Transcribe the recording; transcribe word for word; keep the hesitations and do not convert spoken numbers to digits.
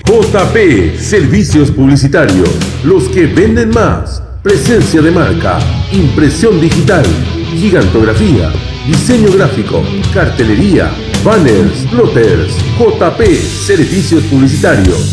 J P Servicios Publicitarios, los que venden más. Presencia de marca, impresión digital, gigantografía, diseño gráfico, cartelería, banners, plotters. J P Servicios Publicitarios.